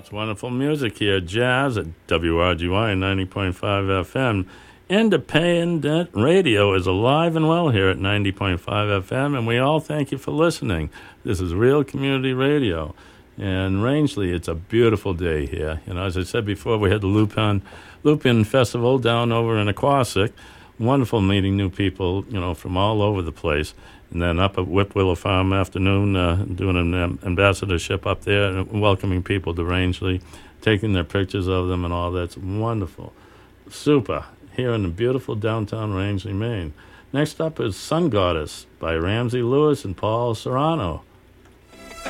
Wonderful music here. Jazz at WRGY 90.5 FM. Independent radio is alive and well here at 90.5 FM, and we all thank you for listening. This is Real Community Radio. And Rangeley, it's a beautiful day here. You know, as I said before, we had the Lupin Festival down over in Aquasic. Wonderful meeting new people, you know, from all over the place. And then up at Whip Willow Farm afternoon, doing an ambassadorship up there, and welcoming people to Rangeley, taking their pictures of them and all that. It's wonderful. Super. Here in the beautiful downtown Rangeley, Maine. Next up is Sun Goddess by Ramsey Lewis and Paul Serrano.